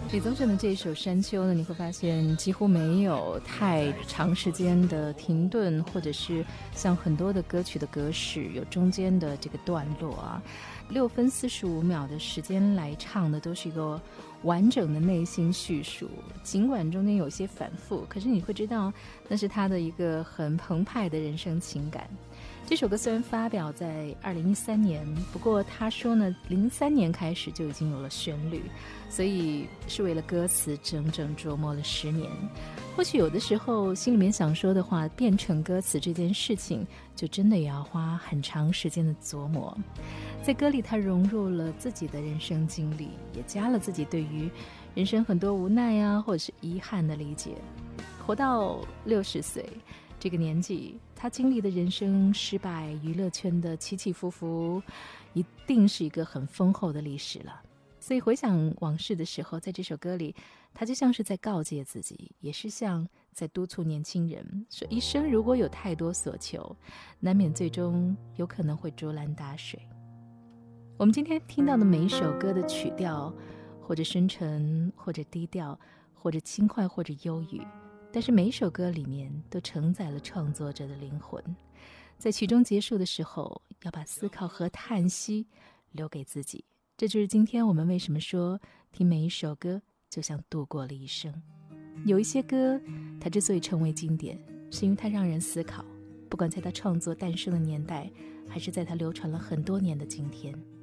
李宗盛的这一首《山丘》呢，你会发现几乎没有太长时间的停顿，或者是像很多的歌曲的格式有中间的这个段落啊。6分45秒的时间来唱的都是一个完整的内心叙述，尽管中间有些反复，可是你会知道那是他的一个很澎湃的人生情感。这首歌虽然发表在2013年，不过他说呢，03年开始就已经有了旋律，所以是为了歌词整整琢磨了10年。或许有的时候心里面想说的话变成歌词这件事情，就真的也要花很长时间的琢磨。在歌里他融入了自己的人生经历，也加了自己对于人生很多无奈啊或者是遗憾的理解。活到60岁这个年纪，他经历的人生失败，娱乐圈的起起伏伏，一定是一个很丰厚的历史了。所以回想往事的时候，在这首歌里，他就像是在告诫自己，也是像在督促年轻人，说一生如果有太多所求，难免最终有可能会竹篮打水。我们今天听到的每一首歌的曲调，或者深沉，或者低调，或者轻快，或者忧郁，但是每一首歌里面都承载了创作者的灵魂。在曲中结束的时候，要把思考和叹息留给自己。这就是今天我们为什么说听每一首歌就像度过了一生。有一些歌它之所以成为经典，是因为它让人思考，不管在它创作诞生的年代，还是在它流传了很多年的今天。